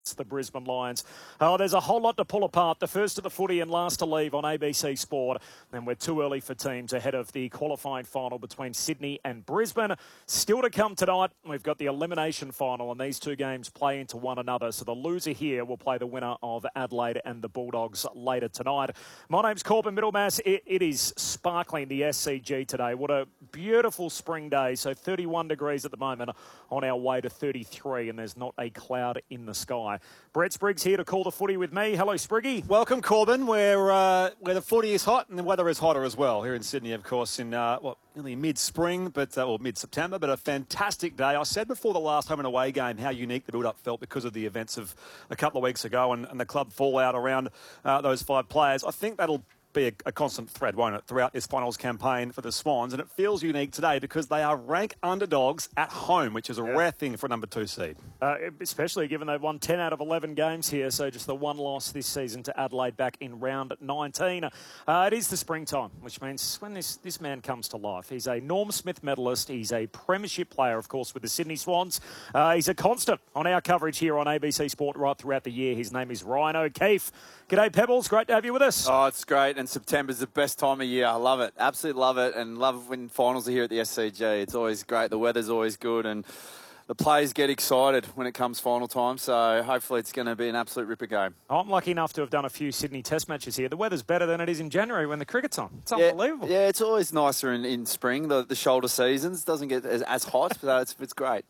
It's the Brisbane Lions. Oh, there's a whole lot to pull apart. The first of the footy and last to leave on ABC Sport. And we're too early for teams ahead of the qualifying final between Sydney and Brisbane. Still to come tonight, we've got the elimination final, and these two games play into one another. So the loser here will play the winner of Adelaide and the Bulldogs later tonight. My name's Corbin Middlemass. It is sparkling, the SCG today. What a beautiful spring day. So 31 degrees at the moment, on our way to 33, and there's not a cloud in the sky. Brett Spriggs here to call the footy with me. Hello, Spriggy. Welcome, Corbin, where the footy is hot and the weather is hotter as well here in Sydney, of course, in nearly mid-spring, or mid-September, but a fantastic day. I said before the last home and away game how unique the build-up felt because of the events of a couple of weeks ago and the club fallout around those 5 players. I think that'll be a constant thread, won't it, throughout this finals campaign for the Swans. And it feels unique today because they are rank underdogs at home, which is a rare thing for a number 2 seed. Especially given they've won 10 out of 11 games here, so just the one loss this season to Adelaide back in round 19. It is the springtime, which means when this man comes to life. He's a Norm Smith medalist. He's a premiership player, of course, with the Sydney Swans. He's a constant on our coverage here on ABC Sport right throughout the year. His name is Ryan O'Keefe. G'day, Pebbles. Great to have you with us. Oh, it's great. And September's the best time of year. I love it. Absolutely love it. And love when finals are here at the SCG. It's always great. The weather's always good. And the players get excited when it comes final time. So hopefully it's going to be an absolute ripper game. I'm lucky enough to have done a few Sydney Test matches here. The weather's better than it is in January when the cricket's on. It's unbelievable. Yeah, it's always nicer in spring. The shoulder seasons doesn't get as hot, but it's great.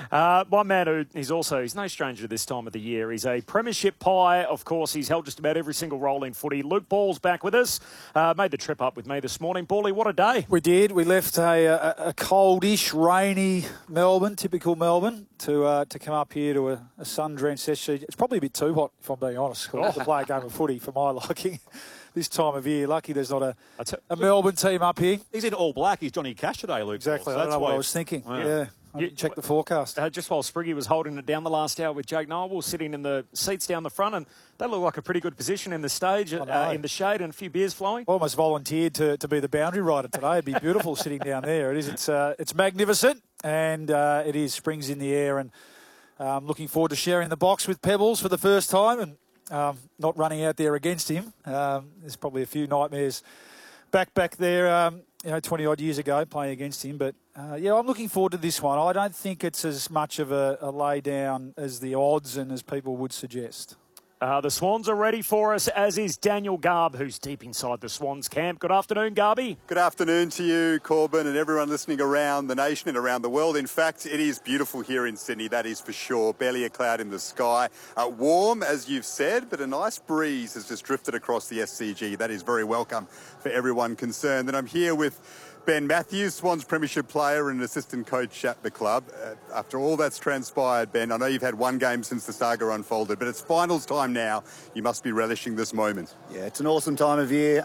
One man he's no stranger to this time of the year. He's a premiership pie. Of course, he's held just about every single role in footy. Luke Ball's back with us. Made the trip up with me this morning. Bally, what a day. We did. We left a coldish, rainy Melbourne, typical Melbourne, to come up here to a sun-drenched SCG. It's probably a bit too hot, if I'm being honest, to play a game of footy for my liking. This time of year, lucky there's not a Melbourne team up here. He's in all black. He's Johnny Cash today, Luke. Exactly. So I don't know what I was thinking. Wow. Yeah. Check the forecast. Just while Spriggy was holding it down the last hour with Jake Noble sitting in the seats down the front, and they look like a pretty good position in the stage, in the shade, and a few beers flowing. I almost volunteered to be the boundary rider today. It'd be beautiful sitting down there. It is. It's magnificent, and it is. Spring's in the air, and looking forward to sharing the box with Pebbles for the first time, and not running out there against him. There's probably a few nightmares back there. 20-odd years ago, playing against him. But, I'm looking forward to this one. I don't think it's as much of a lay-down as the odds and as people would suggest. The Swans are ready for us, as is Daniel Garb, who's deep inside the Swans camp. Good afternoon, Garby. Good afternoon to you, Corbin, and everyone listening around the nation and around the world. In fact, it is beautiful here in Sydney, that is for sure. Barely a cloud in the sky. Warm, as you've said, but a nice breeze has just drifted across the SCG. That is very welcome for everyone concerned. And I'm here with Ben Matthews, Swans premiership player and assistant coach at the club. After all that's transpired, Ben, I know you've had one game since the saga unfolded, but it's finals time now. You must be relishing this moment. Yeah, it's an awesome time of year.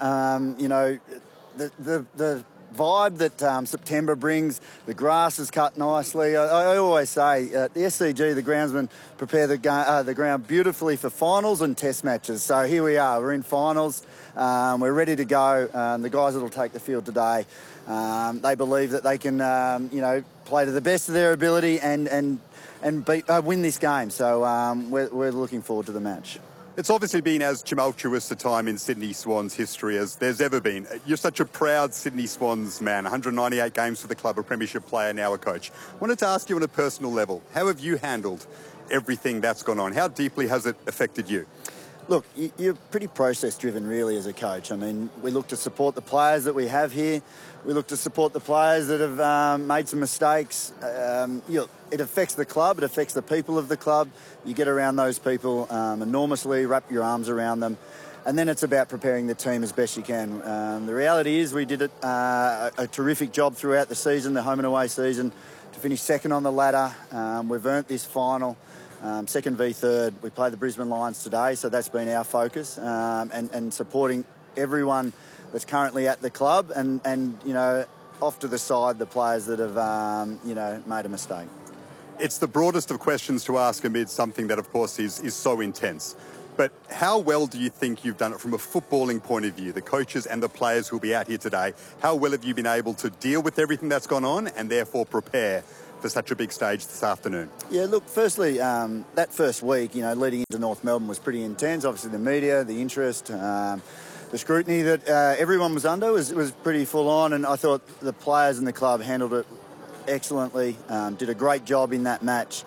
The vibe that September brings, the grass is cut nicely. I always say at the SCG, the groundsmen prepare the ground beautifully for finals and test matches. So here we are, we're in finals. We're ready to go. The guys that will take the field today, they believe that they can, play to the best of their ability and win this game. So we're looking forward to the match. It's obviously been as tumultuous a time in Sydney Swans history as there's ever been. You're such a proud Sydney Swans man, 198 games for the club, a premiership player, now a coach. I wanted to ask you on a personal level, how have you handled everything that's gone on? How deeply has it affected you? Look, you're pretty process-driven, really, as a coach. I mean, we look to support the players that we have here. We look to support the players that have made some mistakes. It affects the club. It affects the people of the club. You get around those people enormously, wrap your arms around them. And then it's about preparing the team as best you can. The reality is we did a terrific job throughout the season, the home and away season, to finish second on the ladder. We've earned this final. Second v third. We play the Brisbane Lions today, so that's been our focus, and supporting everyone that's currently at the club and off to the side the players that have made a mistake. It's the broadest of questions to ask amid something that, of course, is so intense. But how well do you think you've done it from a footballing point of view, the coaches and the players who'll be out here today? How well have you been able to deal with everything that's gone on and therefore prepare for such a big stage this afternoon? Yeah, look, firstly, that first week, leading into North Melbourne was pretty intense. Obviously, the media, the interest, the scrutiny that everyone was under was pretty full on, and I thought the players and the club handled it excellently, did a great job in that match,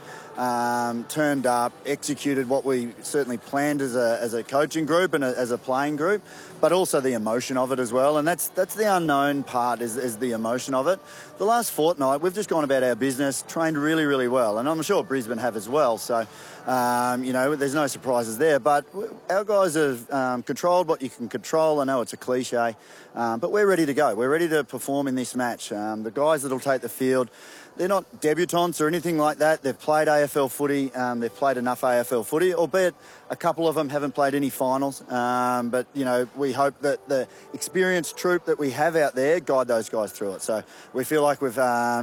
turned up, executed what we certainly planned as a coaching group and as a playing group, but also the emotion of it as well. And that's the unknown part is the emotion of it. The last fortnight, we've just gone about our business, trained really, really well, and I'm sure Brisbane have as well. So, there's no surprises there. But our guys have controlled what you can control. I know it's a cliche, but we're ready to go. We're ready to perform in this match. The guys that'll take the field, they're not debutants or anything like that. They've played AFL footy. They've played enough AFL footy, albeit a couple of them haven't played any finals. But we hope that the experienced troop that we have out there guide those guys through it. So we feel like we've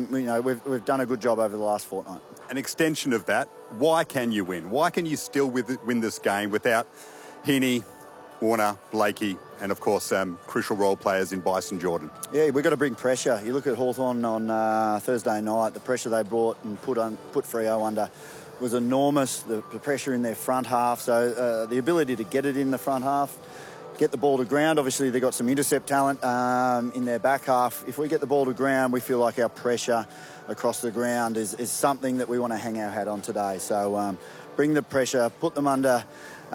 done a good job over the last fortnight. An extension of that, why can you win? Why can you still win this game without Heaney, Warner, Blakey, and of course crucial role players in Bryson Jordan? Yeah, we've got to bring pressure. You look at Hawthorn on Thursday night, the pressure they brought and put Freo under was enormous. The pressure in their front half, so the ability to get it in the front half, get the ball to ground. Obviously, they've got some intercept talent in their back half. If we get the ball to ground, we feel like our pressure across the ground is something that we want to hang our hat on today. So bring the pressure, put them under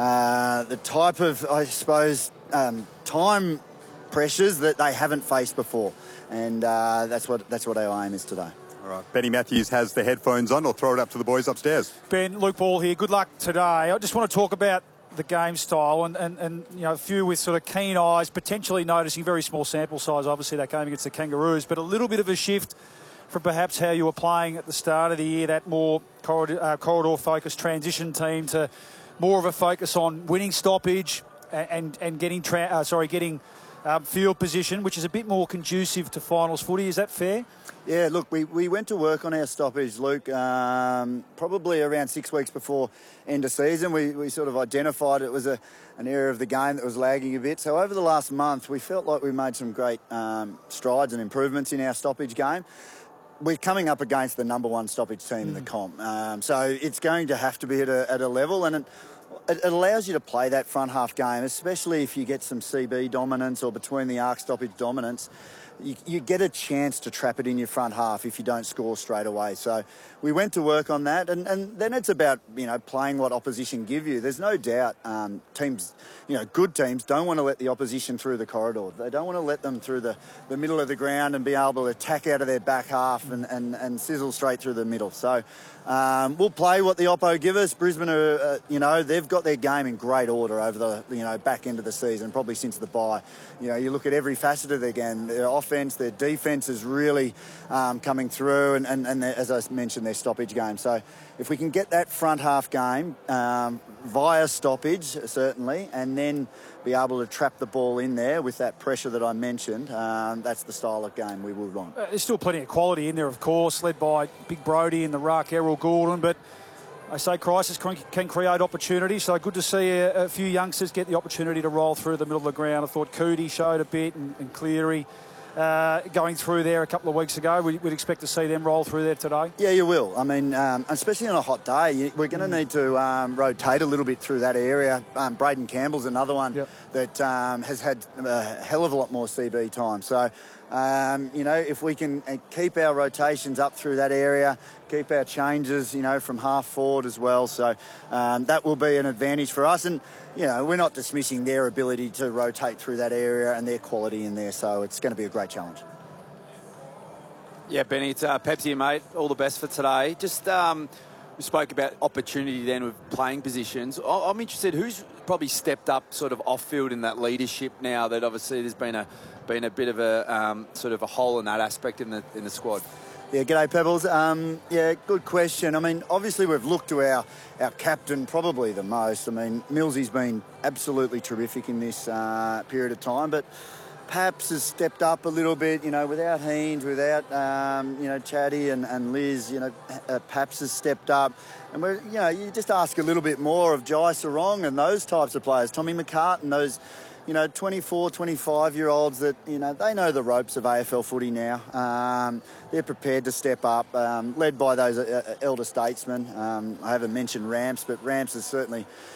the type of, I suppose, time pressures that they haven't faced before. And that's what our aim is today. All right. Benny Matthews has the headphones on. I'll throw it up to the boys upstairs. Ben, Luke Ball here. Good luck today. I just want to talk about the game style and a few with sort of keen eyes, potentially noticing very small sample size, obviously, that game against the Kangaroos, but a little bit of a shift from perhaps how you were playing at the start of the year, that more corridor-focused transition team, to more of a focus on winning stoppage and getting field position, which is a bit more conducive to finals footy. Is that fair? Yeah, look, we went to work on our stoppage, Luke, probably around 6 weeks before end of season. We sort of identified it was an area of the game that was lagging a bit. So over the last month, we felt like we made some great strides and improvements in our stoppage game. We're coming up against the number one stoppage team in the comp. So it's going to have to be at a level, and it allows you to play that front half game, especially if you get some CB dominance or between the arc stoppage dominance. You get a chance to trap it in your front half if you don't score straight away. So we went to work on that, and then it's about playing what opposition give you. There's no doubt teams, good teams don't want to let the opposition through the corridor. They don't want to let them through the middle of the ground and be able to attack out of their back half and sizzle straight through the middle. So we'll play what the oppo give us. Brisbane are, they've got their game in great order over the back end of the season, probably since the bye. You look at every facet of their game, their offence, their defence is really coming through, and as I mentioned, their stoppage game. So if we can get that front half game via stoppage, certainly, and then be able to trap the ball in there with that pressure that I mentioned, that's the style of game we would want. There's still plenty of quality in there, of course, led by Big Brody in the ruck, Errol Gordon, but I say crisis can create opportunity, so good to see a few youngsters get the opportunity to roll through the middle of the ground. I thought Cootie showed a bit, and Cleary going through there a couple of weeks ago. We'd expect to see them roll through there today. Yeah, you will. I mean, especially on a hot day, we're going to need to rotate a little bit through that area. Braden Campbell's another one that has had a hell of a lot more CB time. So, if we can keep our rotations up through that area, keep our changes, from half forward as well. So that will be an advantage for us. And, we're not dismissing their ability to rotate through that area and their quality in there. So it's going to be a great challenge. Yeah, Benny, it's Pepsi, mate. All the best for today. Just we spoke about opportunity then with playing positions. I'm interested, who's probably stepped up sort of off-field in that leadership now that obviously there's been a bit of a sort of a hole in that aspect in the squad? Yeah, g'day Pebbles. Good question. I mean, obviously we've looked to our captain probably the most. I mean, Millsy's been absolutely terrific in this period of time, but Paps has stepped up a little bit, without Haynes, without, Chatty and Liz, Paps has stepped up. And you just ask a little bit more of Jai Sarong and those types of players, Tommy McCartan, those 24, 25-year-olds that, they know the ropes of AFL footy now. They're prepared to step up, led by those elder statesmen. I haven't mentioned Ramps, but Ramps has certainly